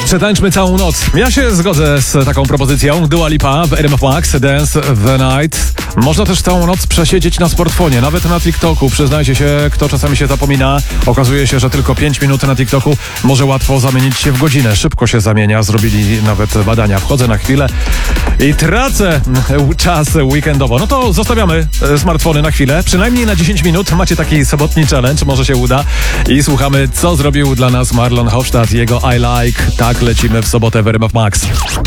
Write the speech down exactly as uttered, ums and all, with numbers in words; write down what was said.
Przetańczmy całą noc. Ja się zgodzę z taką propozycją. Dua Lipa w R M F Max, Dance the Night. Można też całą noc przesiedzieć na smartfonie, nawet na TikToku. Przyznajcie się, kto czasami się zapomina. Okazuje się, że tylko pięć minut na TikToku może łatwo zamienić się w godzinę. Szybko się zamienia, zrobili nawet badania. Wchodzę na chwilę i tracę czas weekendowo. No to zostawiamy smartfony na chwilę, przynajmniej na dziesięć minut. Macie taki sobotni challenge, może się uda. I słuchamy, co zrobił dla nas Marlon Hofstadt i jego I Like. Tak lecimy w sobotę w R M F Max.